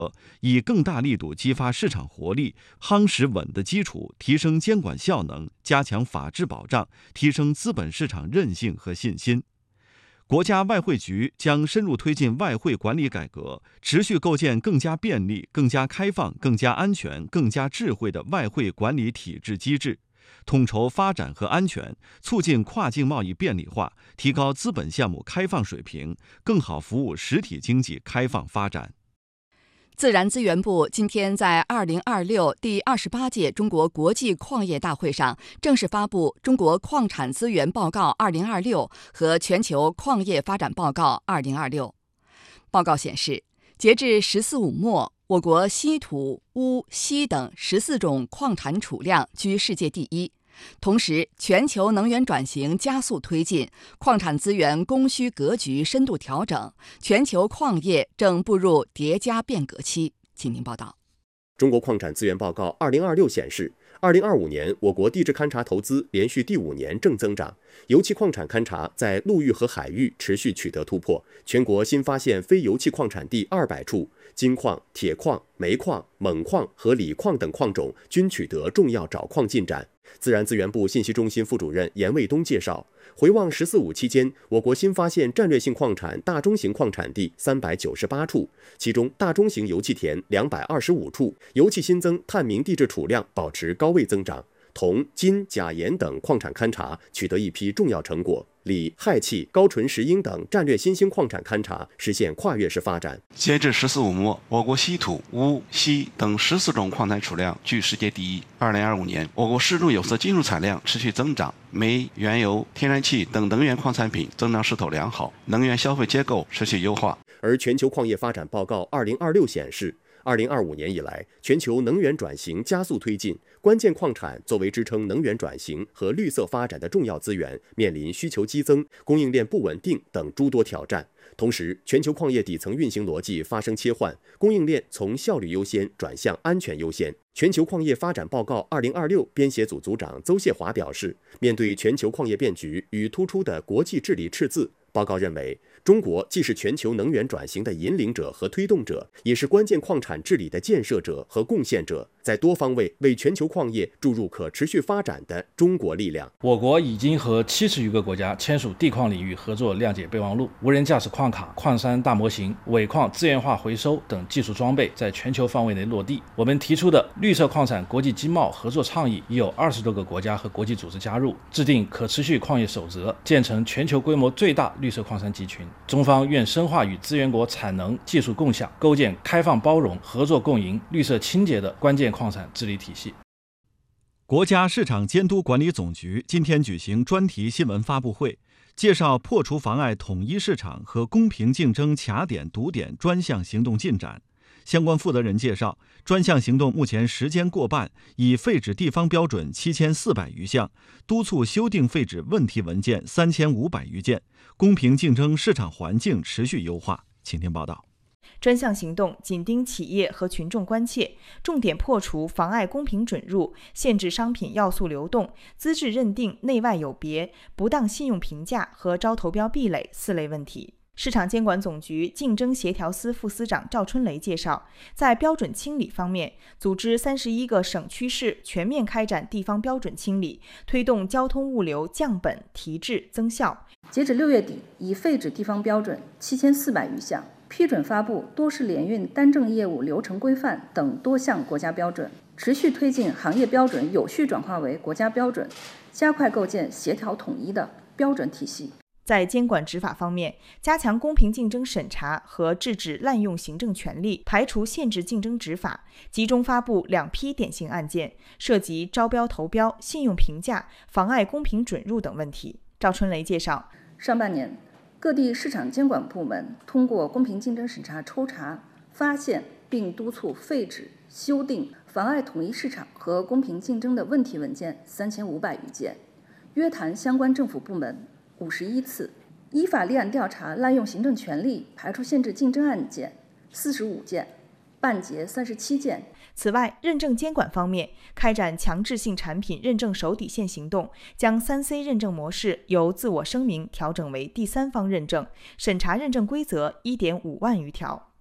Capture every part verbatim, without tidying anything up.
以更大力度激发市场活力，夯实稳的基础，提升监管效能，加强法治保障，提升资本市场韧性和信心。国家外汇局将深入推进外汇管理改革，持续构建更加便利、更加开放、更加安全、更加智慧的外汇管理体制机制，统筹发展和安全，促进跨境贸易便利化，提高资本项目开放水平，更好服务实体经济开放发展。 自然资源部今天在二零二六第二十八届中国国际矿业大会上正式发布《中国矿产资源报告二零二六》和《全球矿业发展报告二零二六》。报告显示，截至“十四五”末，我国稀土、钨、锡等十四种矿产储量居世界第一。同时，全球能源转型加速推进，矿产资源供需格局深度调整，全球矿业正步入叠加变革期。请您报道。 中国矿产资源报告二零二六显示，二零二五年我国地质勘察投资连续第五年正增长，油气矿产勘察在陆域和海域持续取得突破，全国新发现非油气矿产地二百处，金矿、铁矿、煤矿、锰矿和锂矿等矿种均取得重要找矿进展。自然资源部信息中心副主任严卫东介绍，回望“十四五”期间，我国新发现战略性矿产大中型矿产地三百九十八处，其中大中型油气田两百二十五处，油气新增探明地质储量保持高位增长。铜、金、钾、盐等矿产勘察取得一批重要成果，锂、氦气、高纯石英等战略新兴矿产勘察实现跨越式发展。 截至“十四五”末，我国稀土、钨、锡等十四种矿产储量居世界第一。二零二五年，我国适度有色金属产量持续增长，煤、原油、天然气等能源矿产品增长势头良好，能源消费结构持续优化。 而全球矿业发展报告二零二六显示，二零二五年以来，全球能源转型加速推进，关键矿产作为支撑能源转型和绿色发展的重要资源，面临需求激增、供应链不稳定等诸多挑战。同时，全球矿业底层运行逻辑发生切换，供应链从效率优先转向安全优先。全球矿业发展报告二零二六编写组组长邹谢华表示，面对全球矿业变局与突出的国际治理赤字，报告认为，中国既是全球能源转型的引领者和推动者，也是关键矿产治理的建设者和贡献者，在多方位为全球矿业注入可持续发展的中国力量。 我国已经和七十余个国家签署地矿领域合作谅解备忘录，无人驾驶矿卡、矿山大模型、尾矿资源化回收等技术装备在全球范围内落地。我们提出的绿色矿产国际经贸合作倡议已有二十多个国家和国际组织加入，制定可持续矿业守则，建成全球规模最大绿色矿山集群。中方愿深化与资源国产能技术共享，构建开放包容、合作共赢、绿色清洁的关键矿产治理体系。 国家市场监督管理总局今天举行专题新闻发布会，介绍破除妨碍统一市场和公平竞争卡点堵点专项行动进展。相关负责人介绍，专项行动目前时间过半，已废止地方标准七千四百余项，督促修订废止问题文件三千五百余件，公平竞争市场环境持续优化。请听报道。 专项行动紧盯企业和群众关切，重点破除妨碍公平准入、限制商品要素流动、资质认定内外有别、不当信用评价和招投标壁垒四类问题。市场监管总局竞争协调司副司长赵春雷介绍，在标准清理方面，组织三十一个省区市全面开展地方标准清理，推动交通物流降本提质增效。 截止六月底，已废止地方标准七千四百余项，批准发布多式联运单证业务流程规范等多项国家标准，持续推进行业标准有序转化为国家标准，加快构建协调统一的标准体系。 在监管执法方面，加强公平竞争审查和制止滥用行政权力，排除限制竞争执法，集中发布两批典型案件，涉及招标投标、信用评价、妨碍公平准入等问题。赵春雷介绍， 上半年，各地市场监管部门通过公平竞争审查抽查，发现并督促废止、修订妨碍统一市场和公平竞争的问题文件三千五百余件，约谈相关政府部门五十一次，依法立案调查滥用行政权力、排除限制竞争案件四十五件，办结三十七件。 此外，认证监管方面，开展强制性产品认证守底线行动，将三 C 认证模式由自我声明调整为第三方认证，审查认证规则 一点五万余条。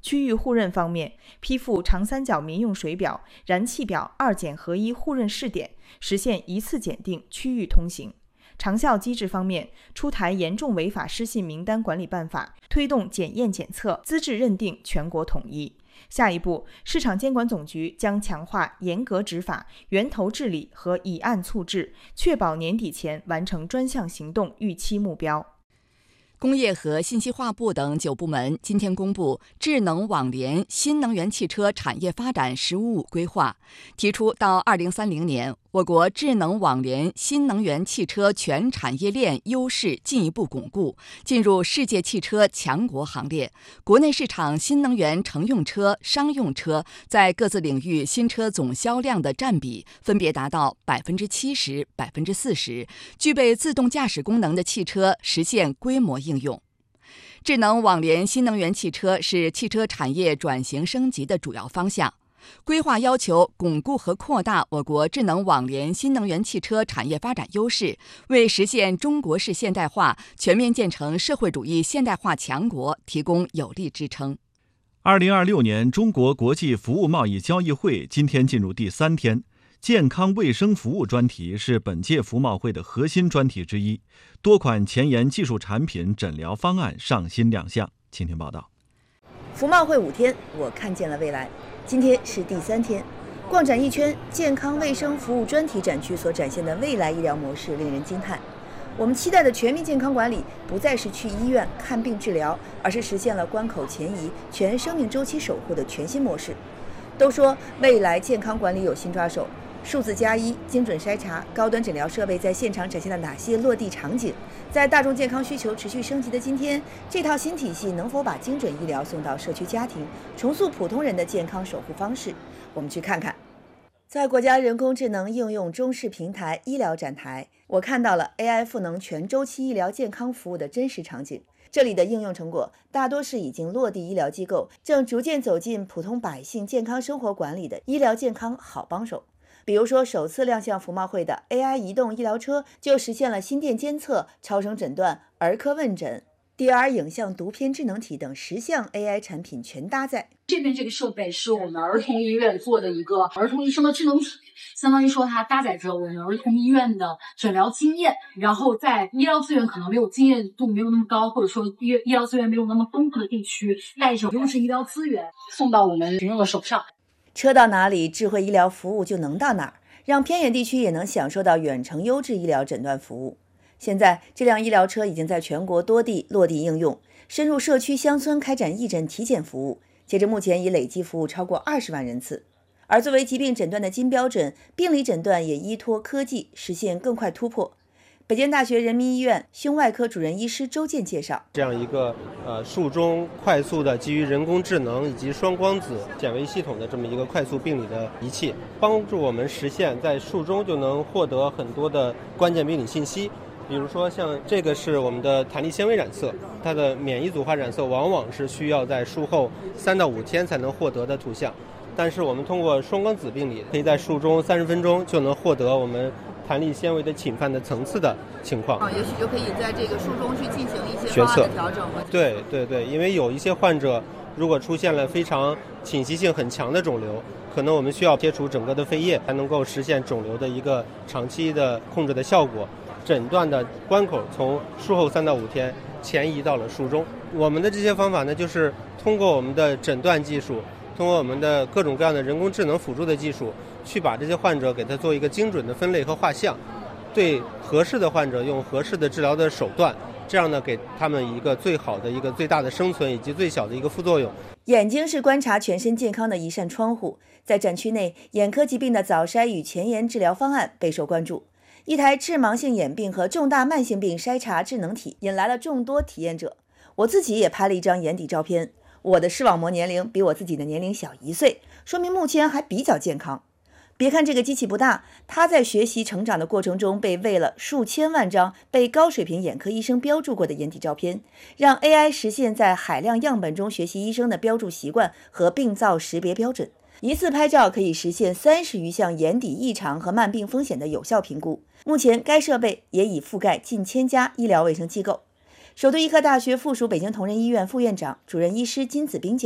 区域互认方面，批复长三角民用水表、燃气表二检合一互认试点，实现一次检定区域通行。长效机制方面，出台严重违法失信名单管理办法，推动检验检测、资质认定全国统一。下一步，市场监管总局将强化严格执法、源头治理和以案促治，确保年底前完成专项行动预期目标。 工业和信息化部等九部门今天公布《智能网联新能源汽车产业发展“十五五”规划》，提出到二零三零年，我国智能网联新能源汽车全产业链优势进一步巩固，进入世界汽车强国行列。国内市场新能源乘用车、商用车在各自领域新车总销量的占比分别达到百分之七十、百分之四十，具备自动驾驶功能的汽车实现规模应用。智能网联新能源汽车是汽车产业转型升级的主要方向。规划要求巩固和扩大我国智能网联新能源汽车产业发展优势，为实现中国式现代化、全面建成社会主义现代化强国提供有力支撑。 二零二六年中国国际服务贸易交易会今天进入第三天，健康卫生服务专题是本届服贸会的核心专题之一，多款前沿技术产品、诊疗方案上新亮相。请听报道。 服贸会五天，我看见了未来。今天是第三天，逛展一圈，健康卫生服务专题展区所展现的未来医疗模式令人惊叹。我们期待的全民健康管理不再是去医院看病治疗，而是实现了关口前移、全生命周期守护的全新模式。都说未来健康管理有新抓手，数字加医、精准筛查、高端诊疗设备在现场展现了哪些落地场景？在大众健康需求持续升级的今天，这套新体系能否把精准医疗送到社区家庭，重塑普通人的健康守护方式？我们去看看。在国家人工智能应用中试平台医疗展台，我看到了 A I 赋能全周期医疗健康服务的真实场景。这里的应用成果大多是已经落地医疗机构，正逐渐走进普通百姓健康生活管理的医疗健康好帮手。比如说，首次亮相服贸会的 A I 移动医疗车就实现了心电监测、超声诊断、儿科问诊、D R 影像读片智能体等十项 A I 产品全搭载。 这边这个设备是我们儿童医院做的一个儿童医生的智能体，相当于说它搭载着我们儿童医院的诊疗经验，然后在医疗资源可能没有经验度没有那么高，或者说医医疗资源没有那么丰富的地区，带着优质医疗资源送到我们群众的手上。 车到哪里，智慧医疗服务就能到哪儿，让偏远地区也能享受到远程优质医疗诊断服务。现在，这辆医疗车已经在全国多地落地应用，深入社区乡村开展义诊体检服务，截至目前已累计服务超过二十万人次。而作为疾病诊断的金标准，病理诊断也依托科技实现更快突破。北京大学人民医院胸外科主任医师周健介绍， 这样一个呃术中快速的基于人工智能以及双光子显微系统的这么一个快速病理的仪器，帮助我们实现在术中就能获得很多的关键病理信息。比如说像这个是我们的弹力纤维染色，它的免疫组化染色往往是需要在术后三到五天才能获得的图像，但是我们通过双光子病理，可以在术中三十分钟就能获得我们弹力纤维的侵犯的层次的情况。 啊，也许就可以在这个术中去进行一些方案的调整。 对对对，因为有一些患者如果出现了非常侵袭性很强的肿瘤，可能我们需要切除整个的肺叶，才能够实现肿瘤的一个长期的控制的效果。诊断的关口从术后三到五天前移到了术中。我们的这些方法呢，就是通过我们的诊断技术，通过我们的各种各样的人工智能辅助的技术，去把这些患者给他做一个精准的分类和画像，对合适的患者用合适的治疗的手段，这样呢给他们一个最好的一个最大的生存以及最小的一个副作用。 眼睛是观察全身健康的一扇窗户，在展区内，眼科疾病的早筛与前沿治疗方案备受关注。一台致盲性眼病和重大慢性病筛查智能体引来了众多体验者。我自己也拍了一张眼底照片，我的视网膜年龄比我自己的年龄小一岁，说明目前还比较健康。别看这个机器不大，它在学习成长的过程中被喂了数千万张被高水平眼科医生标注过的眼底照片，让 A I 实现在海量样本中学习医生的标注习惯和病灶识别标准。一次拍照可以实现三十余项眼底异常和慢病风险的有效评估。目前该设备也已覆盖近千家医疗卫生机构。首都医科大学附属北京同仁医院副院长、主任医师金子斌介绍，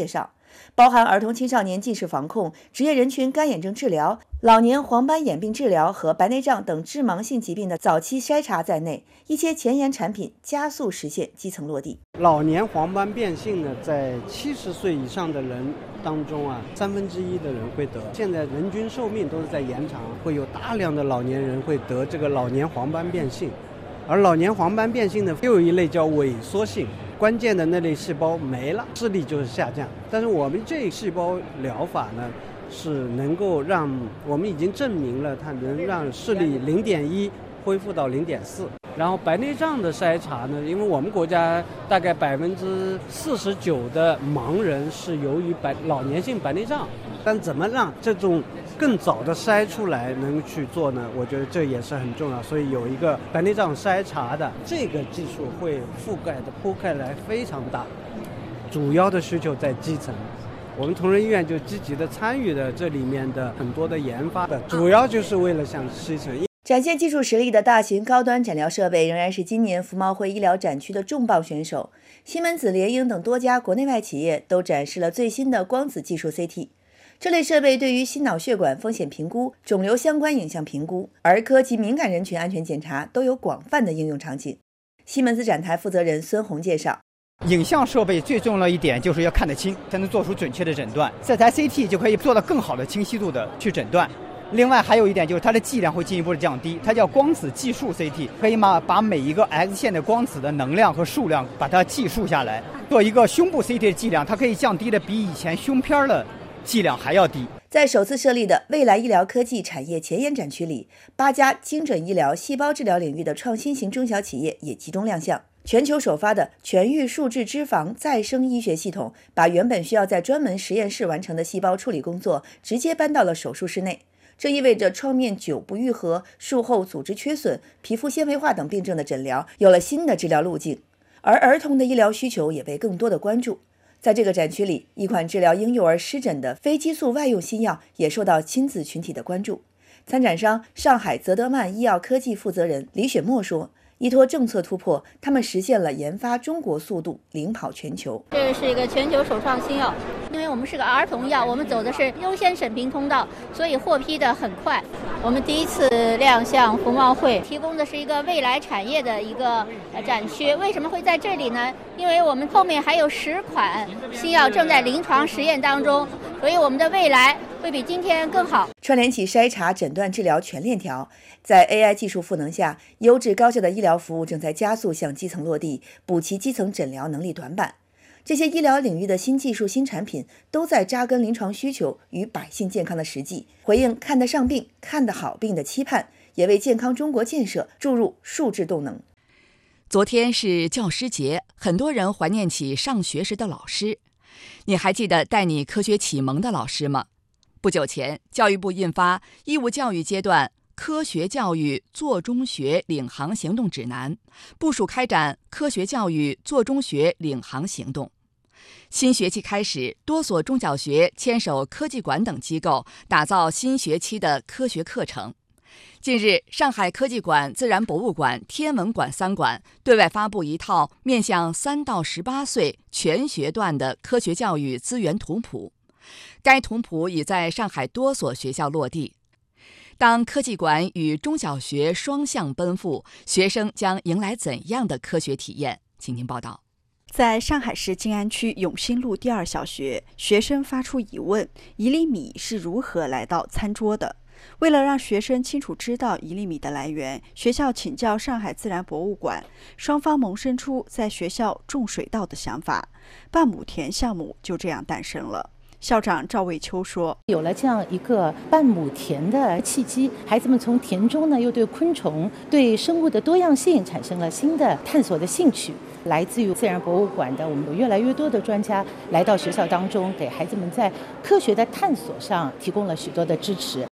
包含儿童青少年近视防控、职业人群干眼症治疗、老年黄斑眼病治疗和白内障等致盲性疾病的早期筛查在内，一些前沿产品加速实现基层落地。 老年黄斑变性呢，在七十岁以上的人当中啊，三分之一的人会得。现在人均寿命都是在延长，会有大量的老年人会得这个老年黄斑变性。而老年黄斑变性呢，又有一类叫萎缩性，关键的那类细胞没了，视力就是下降。但是我们这细胞疗法呢，是能够让我们已经证明了它能让视力零点一恢复到零点四。然后白内障的筛查呢，因为我们国家大概百分之四十九的盲人是由于白老年性白内障，但怎么让这种更早的筛出来能去做呢？我觉得这也是很重要。所以有一个白内障筛查的这个技术会覆盖的铺开来非常大，主要的需求在基层。我们同仁医院就积极的参与了这里面的很多的研发的，主要就是为了向基层。 展现技术实力的大型高端诊疗设备仍然是今年服贸会医疗展区的重磅选手。西门子、联英等多家国内外企业都展示了最新的光子技术 C T。这类设备对于心脑血管风险评估、肿瘤相关影像评估、儿科及敏感人群安全检查都有广泛的应用场景。西门子展台负责人孙红介绍， 影像设备最重要一点就是要看得清，才能做出准确的诊断。这台 C T 就可以做到更好的清晰度的去诊断。另外还有一点就是它的剂量会进一步的降低，它叫光子计数 C T， 可以嘛把每一个 X 线的光子的能量和数量把它计数下来。做一个胸部 C T 的剂量，它可以降低的比以前胸片的剂量还要低。 在首次设立的未来医疗科技产业前沿展区里，八家精准医疗、细胞治疗领域的创新型中小企业也集中亮相。全球首发的全域数字脂肪再生医学系统，把原本需要在专门实验室完成的细胞处理工作直接搬到了手术室内。这意味着创面久不愈合、术后组织缺损、皮肤纤维化等病症的诊疗有了新的治疗路径，而儿童的医疗需求也被更多的关注。在这个展区里，一款治疗婴幼儿湿疹的非激素外用新药也受到亲子群体的关注。参展商上海泽德曼医药科技负责人李雪墨说，依托政策突破，他们实现了研发中国速度领跑全球。 这是一个全球首创新药，因为我们是个儿童药，我们走的是优先审评通道，所以获批的很快。我们第一次亮相服贸会，提供的是一个未来产业的一个展区。为什么会在这里呢？因为我们后面还有十款新药正在临床实验当中，所以我们的未来会比今天更好。 串联起筛查、诊断、治疗全链条，在 A I 技术赋能下，优质高效的医疗服务正在加速向基层落地，补齐基层诊疗能力短板。这些医疗领域的新技术、新产品都在扎根临床需求与百姓健康的实际，回应看得上病、看得好病的期盼，也为健康中国建设注入数字动能。 昨天是教师节，很多人怀念起上学时的老师。你还记得带你科学启蒙的老师吗？不久前，教育部印发《义务教育阶段科学教育做中学领航行动指南》，部署开展科学教育做中学领航行动。新学期开始，多所中小学牵手科技馆等机构，打造新学期的科学课程。近日，上海科技馆、自然博物馆、天文馆三馆对外发布一套面向三到十八岁全学段的科学教育资源图谱。该图谱已在上海多所学校落地。当科技馆与中小学双向奔赴，学生将迎来怎样的科学体验？请听报道。 在上海市静安区永新路第二小学，学生发出疑问：一粒米是如何来到餐桌的？为了让学生清楚知道一粒米的来源，学校请教上海自然博物馆，双方萌生出在学校种水稻的想法，半亩田项目就这样诞生了。校长赵卫秋说， 有了这样一个半亩田的契机，孩子们从田中呢又对昆虫、对生物的多样性产生了新的探索的兴趣。来自于自然博物馆的我们有越来越多的专家来到学校当中，给孩子们在科学的探索上提供了许多的支持。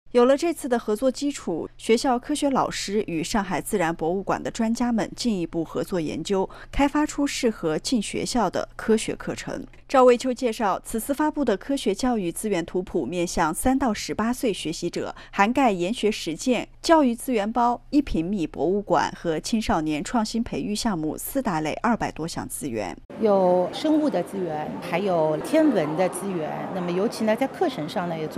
有了这次的合作基础，学校科学老师与上海自然博物馆的专家们进一步合作研究，开发出适合进学校的科学课程。赵卫秋介绍，此次发布的科学教育资源图谱面向三到十八岁学习者，涵盖研学实践、教育资源包、一平米博物馆和青少年创新培育项目四大类二百多项资源， 有生物的资源，还有天文的资源。那么尤其呢，在课程上呢，也做